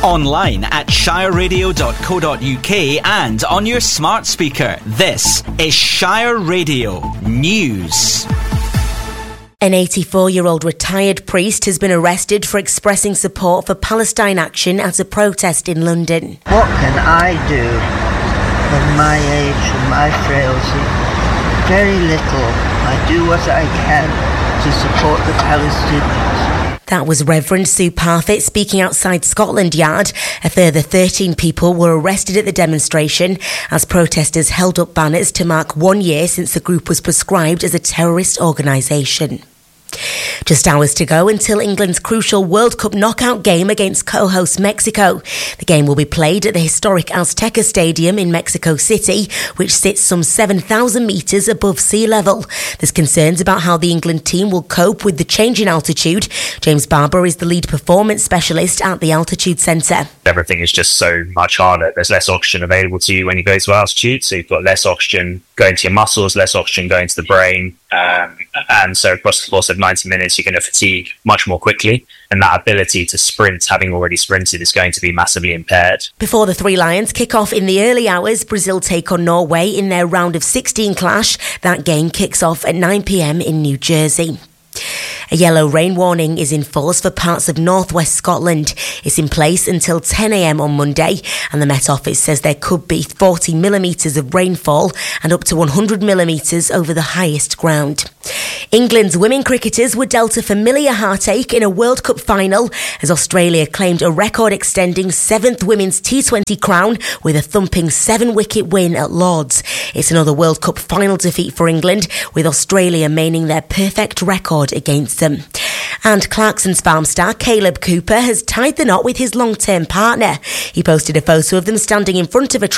Online at shireradio.co.uk and on your smart speaker. This is Shire Radio News. An 84-year-old retired priest has been arrested for expressing support for Palestine Action at a protest in London. What can I do at my age and my frailty? Very little. I do what I can to support the Palestinians. That was Reverend Sue Parfitt speaking outside Scotland Yard. A further 13 people were arrested at the demonstration as protesters held up banners to mark 1 year since the group was proscribed as a terrorist organisation. Just hours to go until England's crucial World Cup knockout game against co-host Mexico. The game will be played at the historic Azteca Stadium in Mexico City, which sits some 7,000 metres above sea level. There's concerns about how the England team will cope with the change in altitude. James Barber is the lead performance specialist at the Altitude Centre. Everything is just so much harder. There's less oxygen available to you when you go to altitude, so you've got less oxygen going to your muscles, less oxygen going to the brain. And so across the course of 90 minutes, you're going to fatigue much more quickly. And that ability to sprint, having already sprinted, is going to be massively impaired. Before the Three Lions kick off in the early hours, Brazil take on Norway in their round of 16 clash. That game kicks off at 9 p.m. in New Jersey. A yellow rain warning is in force for parts of northwest Scotland. It's in place until 10 a.m. on Monday, and the Met Office says there could be 40 millimetres of rainfall and up to 100 millimetres over the highest ground. England's women cricketers were dealt a familiar heartache in a World Cup final as Australia claimed a record-extending 7th Women's T20 crown with a thumping 7-wicket win at Lord's. It's another World Cup final defeat for England, with Australia maintaining their perfect record against them. And Clarkson's Farm star Caleb Cooper has tied the knot with his long-term partner. He posted a photo of them standing in front of a